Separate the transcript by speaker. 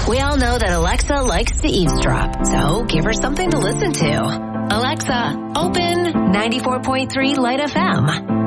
Speaker 1: We all know that Alexa likes to eavesdrop, so give her something to listen to. Alexa, open 94.3 Light FM.